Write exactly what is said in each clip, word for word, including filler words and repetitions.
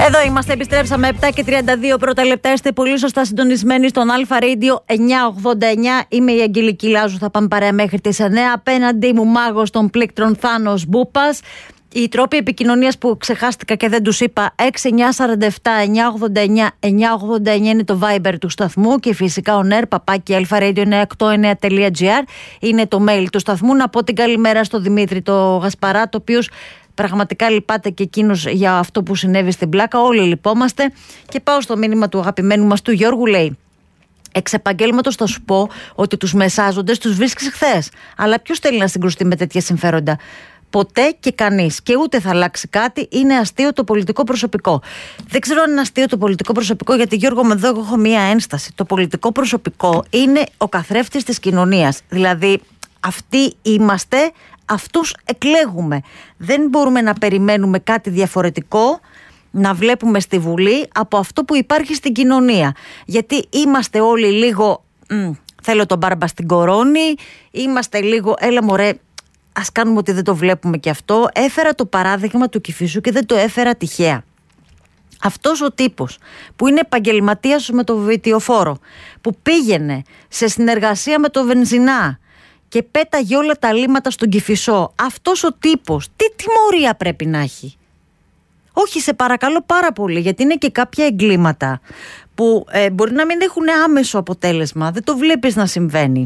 Εδώ είμαστε, επιστρέψαμε επτά και τριάντα δύο πρώτα λεπτά. Είστε πολύ σωστά συντονισμένοι στον Αλφα Radio εννιακόσια ογδόντα εννιά. Είμαι η Αγγελική Λάζου, θα πάμε παρέα μέχρι τις εννιά. Απέναντί μου μάγος των πλήκτρων Θάνος Μπούπας. Οι τρόποι επικοινωνίας που ξεχάστηκα και δεν τους είπα, έξι εννιά τέσσερα επτά εννιακόσια ογδόντα εννιά εννιακόσια ογδόντα εννιά είναι το Viber του σταθμού και φυσικά ο νερ παπάκι αλφα-radio εννιακόσια ογδόντα εννιά τελεία τζι άρ είναι το mail του σταθμού. Να πω την καλημέρα στο Δημήτρη το Γασπαρά, το οποίος πραγματικά λυπάται και εκείνος για αυτό που συνέβη στην Πλάκα. Όλοι λυπόμαστε. Και πάω στο μήνυμα του αγαπημένου μας του Γιώργου, λέει: εξ επαγγέλματος θα σου πω ότι τους μεσάζοντες τους βρίσκεις χθες. Αλλά ποιος θέλει να συγκρουστεί με τέτοια συμφέροντα? Ποτέ και κανείς. Και ούτε θα αλλάξει κάτι. Είναι αστείο το πολιτικό προσωπικό. Δεν ξέρω αν είναι αστείο το πολιτικό προσωπικό, γιατί Γιώργο μου, εδώ εγώ έχω μία ένσταση. Το πολιτικό προσωπικό είναι ο καθρέφτης της κοινωνίας. Δηλαδή, αυτοί είμαστε, αυτούς εκλέγουμε. Δεν μπορούμε να περιμένουμε κάτι διαφορετικό να βλέπουμε στη Βουλή από αυτό που υπάρχει στην κοινωνία. Γιατί είμαστε όλοι λίγο μ, θέλω τον μπάρμπα στην κορώνη, είμαστε λίγο έλα μωρέ, ας κάνουμε ότι δεν το βλέπουμε και αυτό. Έφερα το παράδειγμα του Κηφισού και δεν το έφερα τυχαία. Αυτός ο τύπος που είναι επαγγελματίας με το βιτιοφόρο, που πήγαινε σε συνεργασία με το βενζινά και πέταγε όλα τα λίμματα στον Κηφισό, αυτός ο τύπος τι τιμωρία πρέπει να έχει? Όχι, σε παρακαλώ πάρα πολύ, γιατί είναι και κάποια εγκλήματα που ε, μπορεί να μην έχουν άμεσο αποτέλεσμα, δεν το βλέπεις να συμβαίνει,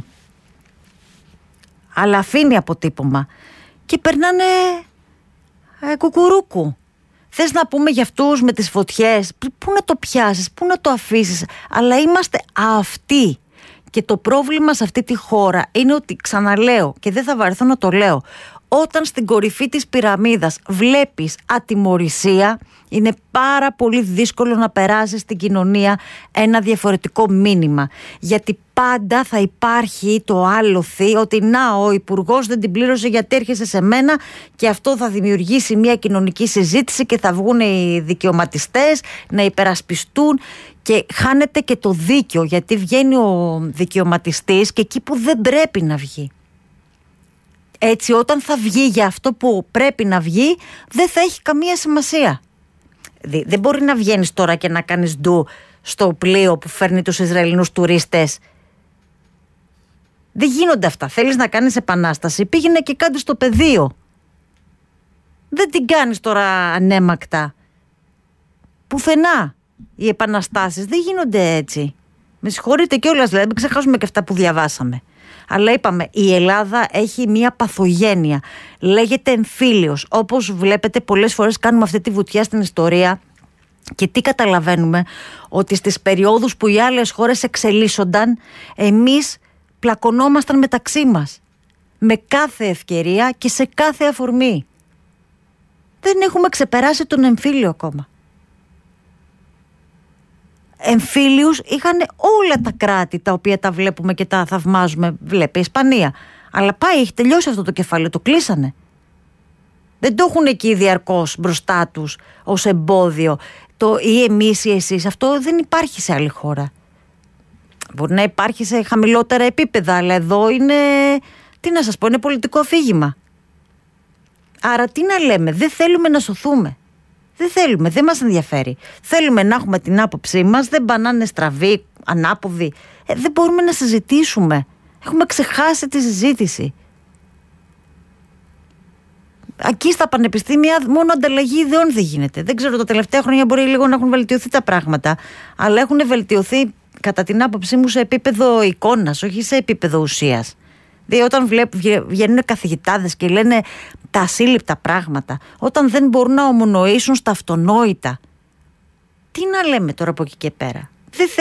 αλλά αφήνει αποτύπωμα και περνάνε ε, κουκουρούκου. Θες να πούμε για αυτούς με τις φωτιές, πού να το πιάσεις, πού να το αφήσεις? Αλλά είμαστε αυτοί. Και το πρόβλημα σε αυτή τη χώρα είναι ότι, ξαναλέω και δεν θα βαρεθώ να το λέω, όταν στην κορυφή της πυραμίδας βλέπεις ατιμωρησία, είναι πάρα πολύ δύσκολο να περάσεις στην κοινωνία ένα διαφορετικό μήνυμα. Γιατί πάντα θα υπάρχει το άλοθη ότι να, ο υπουργός δεν την πλήρωσε γιατί έρχεσαι σε μένα, και αυτό θα δημιουργήσει μια κοινωνική συζήτηση και θα βγουν οι δικαιωματιστές να υπερασπιστούν και χάνεται και το δίκιο, γιατί βγαίνει ο δικαιωματιστής και εκεί που δεν πρέπει να βγει. Έτσι, όταν θα βγει για αυτό που πρέπει να βγει, δεν θα έχει καμία σημασία. Δεν μπορεί να βγαίνεις τώρα και να κάνεις ντου στο πλοίο που φέρνει τους Ισραηλινούς τουρίστες. Δεν γίνονται αυτά. Θέλεις να κάνεις επανάσταση, πήγαινε και κάντε στο πεδίο. Δεν την κάνεις τώρα ανέμακτα. Πουθενά οι επαναστάσεις δεν γίνονται έτσι. Με συγχωρείτε κιόλας, δηλαδή, μην ξεχάσουμε και αυτά που διαβάσαμε. Αλλά είπαμε, η Ελλάδα έχει μια παθογένεια. Λέγεται εμφύλιος. Όπως βλέπετε, πολλές φορές κάνουμε αυτή τη βουτιά στην ιστορία και τι καταλαβαίνουμε? Ότι στις περιόδους που οι άλλες χώρες εξελίσσονταν, εμείς πλακωνόμασταν μεταξύ μας. Με κάθε ευκαιρία και σε κάθε αφορμή. Δεν έχουμε ξεπεράσει τον εμφύλιο ακόμα. Εμφύλιους είχαν όλα τα κράτη τα οποία τα βλέπουμε και τα θαυμάζουμε. Βλέπει η Ισπανία. Αλλά πάει, έχει τελειώσει αυτό το κεφάλαιο, το κλείσανε. Δεν το έχουν εκεί διαρκώς μπροστά τους ως εμπόδιο. Το ή εμείς ή εσείς, αυτό δεν υπάρχει σε άλλη χώρα. Μπορεί να υπάρχει σε χαμηλότερα επίπεδα, αλλά εδώ είναι, τι να σας πω, είναι πολιτικό αφήγημα. Άρα τι να λέμε, δεν θέλουμε να σωθούμε. Δεν θέλουμε, δεν μας ενδιαφέρει. Θέλουμε να έχουμε την άποψή μας, δεν μπανάνε στραβή, ανάποδη. Ε, δεν μπορούμε να συζητήσουμε. Έχουμε ξεχάσει τη συζήτηση. Εκεί στα πανεπιστήμια μόνο ανταλλαγή ιδεών δεν γίνεται. Δεν ξέρω, τα τελευταία χρόνια μπορεί λίγο να έχουν βελτιωθεί τα πράγματα, αλλά έχουν βελτιωθεί κατά την άποψή μου σε επίπεδο εικόνας, όχι σε επίπεδο ουσίας. Δηλαδή, όταν βλέπουν, βγαίνουν καθηγητάδες και λένε τα ασύλληπτα πράγματα, όταν δεν μπορούν να ομονοήσουν στα αυτονόητα, τι να λέμε τώρα από εκεί και πέρα? Δεν